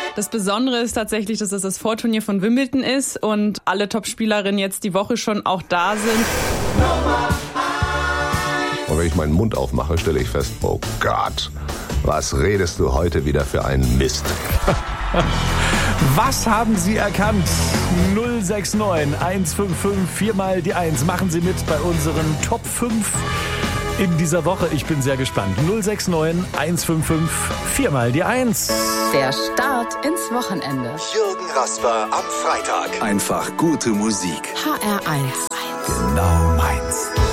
Das Besondere ist tatsächlich, dass es das Vorturnier von Wimbledon ist und alle Topspielerinnen jetzt die Woche schon auch da sind. Und wenn ich meinen Mund aufmache, stelle ich fest, oh Gott, was redest du heute wieder für einen Mist? Was haben Sie erkannt? 069 155 4 mal die 1. Machen Sie mit bei unseren Top 5 in dieser Woche. Ich bin sehr gespannt. 069 155 4 mal die 1. Der Start ins Wochenende. Jürgen Rasper am Freitag. Einfach gute Musik. HR1. Genau meins.